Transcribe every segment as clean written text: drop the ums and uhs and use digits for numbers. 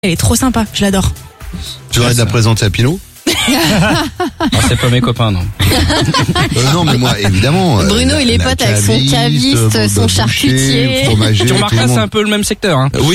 Elle est trop sympa, je l'adore. Tu voudrais la présenter à Pinot? C'est pas mes copains, non. Non, mais moi, évidemment. Bruno, il est pote avec son caviste, son charcutier. Fromager, Tu remarqueras, c'est un peu le même secteur, hein. Oui.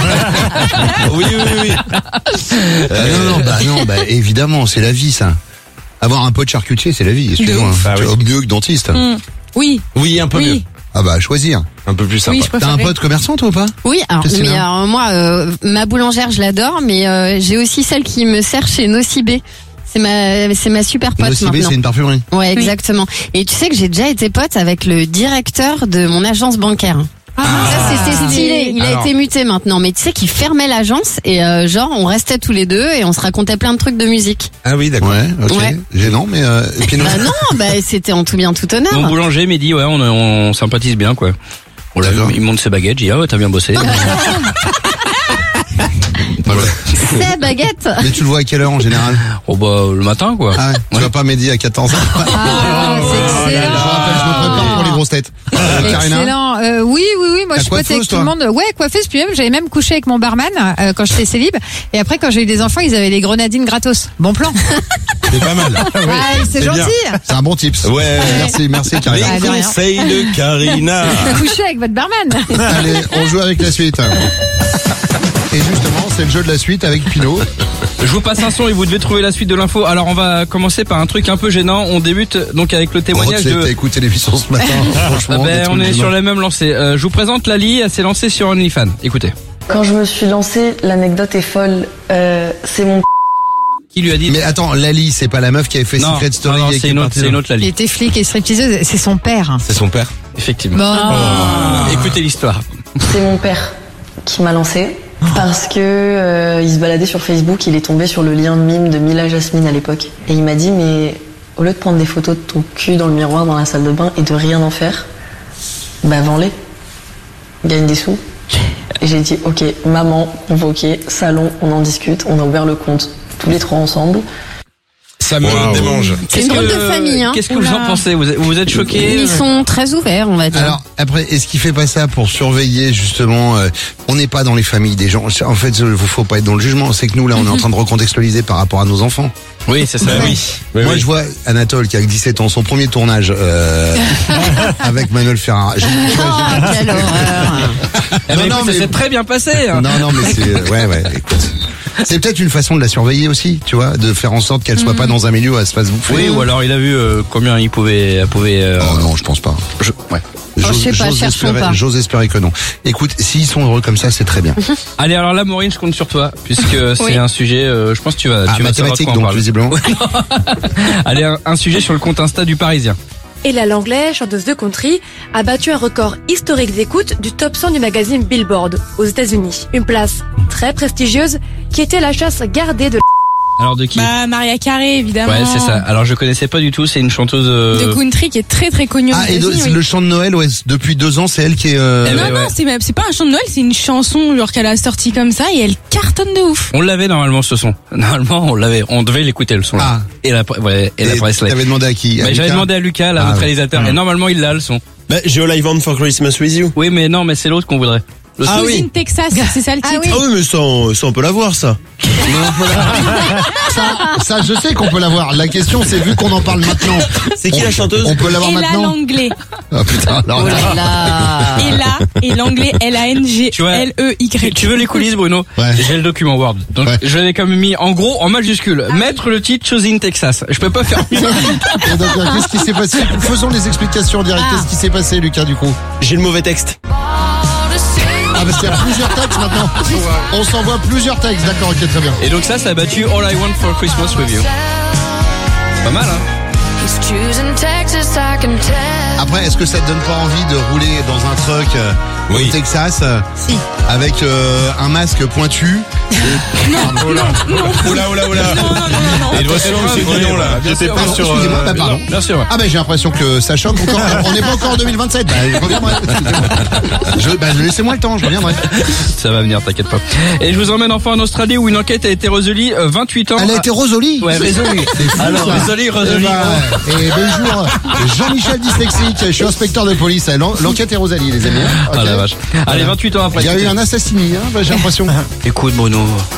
Non, évidemment, c'est la vie, ça. Avoir un pote charcutier, c'est la vie, excuse-moi. Ah oui. Mieux que dentiste. Oui. Oui, un peu mieux. Ah bah, à choisir. Un peu plus sympa. Oui, je T'as préfère. un pote commerçant, toi, ou pas? Oui, alors, Christina. mais alors, moi, ma boulangère, je l'adore, mais j'ai aussi celle qui me sert chez Nocibé. C'est ma super pote Nocibé, maintenant. c'est une parfumerie. Ouais, exactement. Et tu sais que j'ai déjà été pote avec le directeur de mon agence bancaire. Ça, c'était stylé. Il a été muté maintenant, mais tu sais qu'il fermait l'agence et genre on restait tous les deux et on se racontait plein de trucs de musique. Ah oui, d'accord. Ouais, ok. Ouais. Gênant, mais Pinot. Bah non, c'était en tout bien tout honneur. Mon boulanger m'a dit, ouais, on sympathise bien, quoi. On l'a vu, D'accord. il monte ses baguettes, j'ai dit, ah ouais, t'as bien bossé. Voilà. C'est baguette. Mais tu le vois à quelle heure en général? Oh bah, le matin, quoi. Ah ouais. Tu vas pas m'aider à 14 ans? C'est Je me prépare pour les grosses têtes. Karina? Excellent. Oui. Moi, Ta je suis pote avec coiffeuse, tout le monde. Ouais, coiffeuse. Puis même, j'avais même couché avec mon barman quand j'étais célib. Et après, quand j'ai eu des enfants, ils avaient les grenadines gratos. Bon plan. C'est pas mal. Ouais, c'est bien. gentil. C'est un bon tips. Ouais. Merci Karina. Ah, de Les rien. conseils de Karina. Coucher avec votre barman. Allez, on joue avec la suite. Et justement, c'est le jeu de la suite avec Pinot. Je vous passe un son et vous devez trouver la suite de l'info. Alors, on va commencer par un truc un peu gênant. On débute donc avec le témoignage T'as de... écouté l'émission ce matin, franchement. des on trucs est sur gênants. la même lancée. Je vous présente Lali, elle s'est lancée sur OnlyFans. Écoutez. Quand je me suis lancée, l'anecdote est folle. C'est mon Qui lui a dit... Mais attends, Lali, c'est pas la meuf qui avait fait non, Secret Story non, et qui c'est est une autre, partie c'est dans- une autre Il Lali. était flic et stripteaseuse. C'est son père. C'est son père. Effectivement. Bon. Écoutez l'histoire. C'est mon père qui m'a lancée parce que il se baladait sur Facebook, il est tombé sur le lien de mime de Mila Jasmine à l'époque et il m'a dit mais au lieu de prendre des photos de ton cul dans le miroir dans la salle de bain et de rien en faire, bah vends-les, gagne des sous. Et j'ai dit ok, maman convoquée, salon, on en discute, on a ouvert le compte tous les trois ensemble. Ça me démange. C'est une drôle de famille, hein. Qu'est-ce que vous en pensez? Vous êtes choqués? Ils sont très ouverts, on va dire. Alors après, est-ce qu'il fait pas ça pour surveiller justement on n'est pas dans les familles des gens. En fait, il faut pas être dans le jugement. C'est que nous là, on est en train de recontextualiser par rapport à nos enfants. Oui, c'est ça, oui. Moi, je vois Anatole qui a 17 ans, son premier tournage avec Manuel Ferrara. Quelle horreur. Eh ben, Non, écoute, mais- ça s'est très bien passé. Hein. Non, mais c'est ouais. Écoute, c'est peut-être une façon de la surveiller aussi, tu vois, de faire en sorte qu'elle soit pas dans un milieu où elle se fasse bouffer. Oui, ou alors il a vu combien il pouvait. Oh non, je pense pas. Ouais. je sais pas, cherchons pas. J'ose espérer que non. Écoute, s'ils sont heureux comme ça, c'est très bien. Allez, alors là, Maureen, je compte sur toi, puisque c'est un sujet. Je pense que tu vas savoir de Mathématiques, quoi on donc parle. visiblement. Allez, un sujet sur le compte Insta du Parisien. Ella Langlais, chanteuse de country, a battu un record historique d'écoute du top 100 du magazine Billboard aux États-Unis. Une place très prestigieuse qui était la chasse gardée de Alors de qui? Bah, Maria Carey, évidemment. Ouais, c'est ça. Alors je connaissais pas du tout. C'est une chanteuse. De country qui est très très connue aux Ah, et États-Unis, oui. le chant de Noël, ouais, depuis 2 ans, c'est elle qui est. Eh Non, ouais, non, ouais. c'est pas un chant de Noël, c'est une chanson genre qu'elle a sortie comme ça et elle cartonne de ouf. On l'avait normalement ce son. Normalement, on l'avait. On devait l'écouter le son. Là. Ah. Et la Presley. T'avais demandé à qui? Bah, j'avais demandé à Lucas, là, Ah, notre ouais. réalisateur. Et normalement, il l'a le son. Bah, j'ai All I Want for Christmas with You. Oui, mais non, mais c'est l'autre qu'on voudrait. Le son. Ah oui. Cousine Texas, c'est ça le titre. Ah oui, mais ça on peut l'avoir, ça. Ça, je sais qu'on peut l'avoir. La question, c'est vu qu'on en parle maintenant. C'est qui la chanteuse? On peut l'avoir Ella maintenant. Langlais. Oh putain, alors Oh là là. Ella et l'anglais Tu vois, L-A-N-G-L-E-Y. Tu veux les coulisses, Bruno? Ouais. J'ai le document Word. Donc, Ouais. je l'avais quand même mis en gros, en majuscule. Mettre le titre Choosing Texas. Je peux pas faire mieux. Et donc, qu'est-ce qui s'est passé? Faisons les explications directes. Qu'est-ce qui s'est passé, Lucas, du coup? J'ai le mauvais texte. Ah, parce qu'il y a plusieurs textes maintenant. On s'envoie plusieurs textes. D'accord, ok, très bien. Et donc ça a battu All I Want for Christmas with You. Pas mal, hein? Après, est-ce que ça te donne pas envie de rouler dans un truck Oui. au Texas Si. avec un masque pointu? Oula. Et une voiture aussi, dis non, là. Bien J'étais sûr. pas sur. Excusez-moi, bah, pardon. Bien sûr. Ah ben j'ai l'impression que ça choque encore. On n'est pas encore en 2027. Bah, je reviendrai. Laissez-moi le temps, je reviendrai. Ça va venir, t'inquiète pas. Et je vous emmène enfin en Australie où une enquête a été résolue 28 ans. Elle a été résolue. Ouais, résolue. Alors, résolue. Et bonjour, Jean-Michel dyslexique, je suis inspecteur de police. L'enquête est Rosalie, les amis. Ah Ok. la vache. Allez, 28 ans après. Il y a eu un assassinat, hein, j'ai l'impression. Écoute Bruno, nos